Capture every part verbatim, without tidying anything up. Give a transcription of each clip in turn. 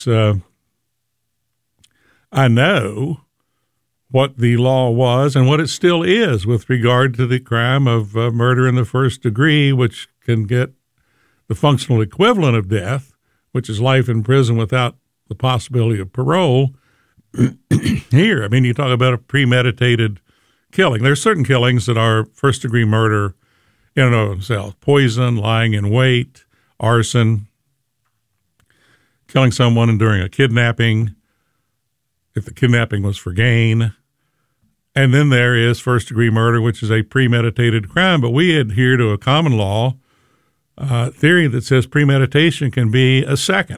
Uh, I know what the law was and what it still is with regard to the crime of uh, murder in the first degree, which can get the functional equivalent of death, which is life in prison without the possibility of parole. Here, I mean, you talk about a premeditated killing. There are certain killings that are first-degree murder in and of themselves. Poison, lying in wait, arson, killing someone during a kidnapping, if the kidnapping was for gain. And then there is first-degree murder, which is a premeditated crime. But we adhere to a common law uh, theory that says premeditation can be a second.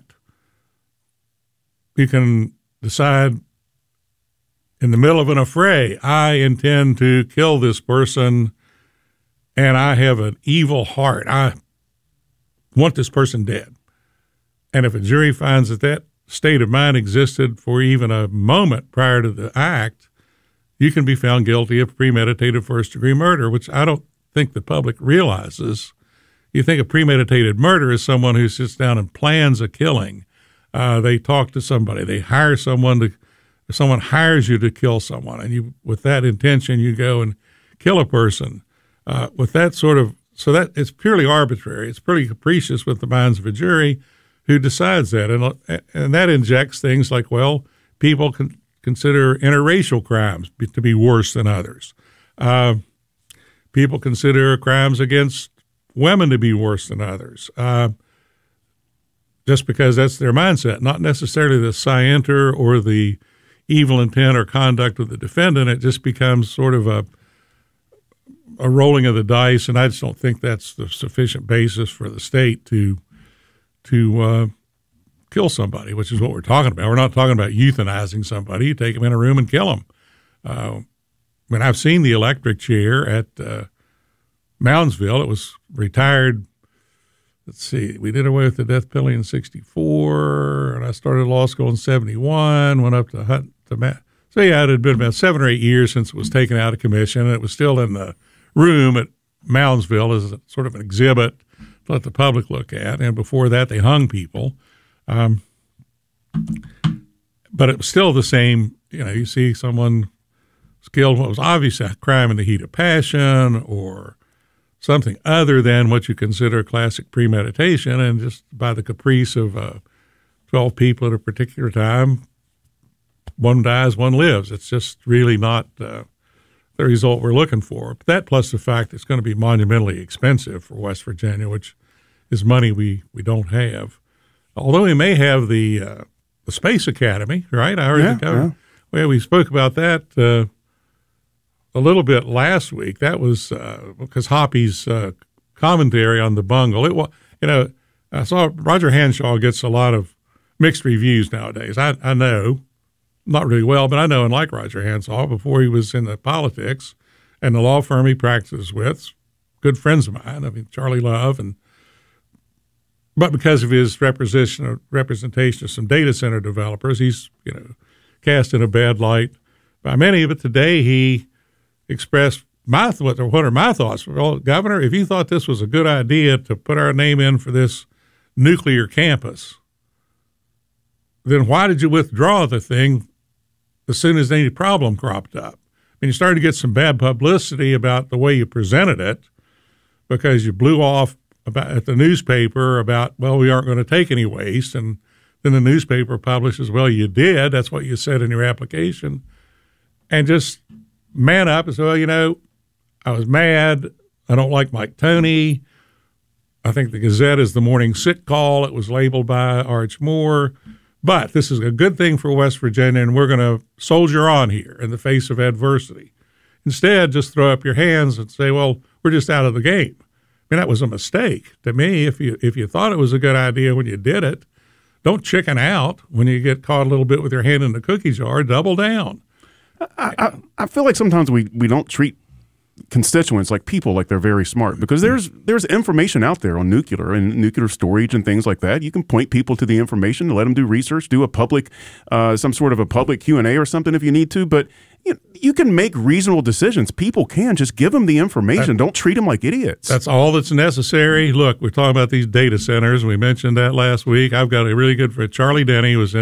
You can decide in the middle of an affray, I intend to kill this person, and I have an evil heart. I want this person dead. And if a jury finds that that state of mind existed for even a moment prior to the act, you can be found guilty of premeditated first-degree murder, which I don't think the public realizes. You think of premeditated murder as someone who sits down and plans a killing. Uh, they talk to somebody. They hire someone to – someone hires you to kill someone, and you, with that intention, you go and kill a person. Uh, with that sort of – so that it's purely arbitrary. It's pretty capricious with the minds of a jury who decides that. And, and that injects things like, well, people can consider interracial crimes to be worse than others. Uh, people consider crimes against women to be worse than others. Uh, just because that's their mindset, not necessarily the scienter or the evil intent or conduct of the defendant. It just becomes sort of a a rolling of the dice, and I just don't think that's the sufficient basis for the state to to uh, kill somebody, which is what we're talking about. We're not talking about euthanizing somebody. You take them in a room and kill them. Uh, I mean, I've seen the electric chair at uh, Moundsville. It was retired. Let's see, we did away with the death penalty in sixty-four, and I started law school in seventy-one, went up to Hunt to Matt. So, yeah, it had been about seven or eight years since it was taken out of commission, and it was still in the room at Moundsville as a, sort of an exhibit to let the public look at. And before that, they hung people. Um, but it was still the same, you know, you see someone killed what was obviously a crime in the heat of passion or something other than what you consider classic premeditation, and just by the caprice of uh, twelve people at a particular time, one dies, one lives. It's just really not uh, the result we're looking for. But that plus the fact it's going to be monumentally expensive for West Virginia, which is money we, we don't have. Although we may have the uh, the Space Academy, right? I already yeah, yeah. Well, we spoke about that uh, a little bit last week. That was uh, because Hoppy's uh, commentary on the bungle. It was, you know, I saw Roger Hanshaw gets a lot of mixed reviews nowadays. I, I know, not really well, but I know and like Roger Hanshaw before he was in the politics and the law firm he practices with. Good friends of mine. I mean, Charlie Love, and but because of his representation representation of some data center developers, he's you know cast in a bad light by many. But today he expressed my what what are my thoughts? Well, Governor, if you thought this was a good idea to put our name in for this nuclear campus, then why did you withdraw the thing as soon as any problem cropped up? I mean, you started to get some bad publicity about the way you presented it because you blew off about at the newspaper about, well, we aren't going to take any waste, and then the newspaper publishes, well, you did. That's what you said in your application, and just man up and say, well, you know, I was mad. I don't like Mike Toney. I think the Gazette is the morning sick call. It was labeled by Arch Moore. But this is a good thing for West Virginia, and we're going to soldier on here in the face of adversity. Instead, just throw up your hands and say, well, we're just out of the game. I mean, that was a mistake to me. If you if you thought it was a good idea when you did it, don't chicken out when you get caught a little bit with your hand in the cookie jar. Double down. I, I, I feel like sometimes we, we don't treat constituents like people like they're very smart, because there's there's information out there on nuclear and nuclear storage and things like that. You can point people to the information, let them do research, do a public uh, some sort of a public Q and A or something if you need to. But you, you can make reasonable decisions. People can. Just give them the information. That, Don't treat them like idiots. That's all that's necessary. Look, we're talking about these data centers. We mentioned that last week. I've got a really good friend, Charlie Denny, was in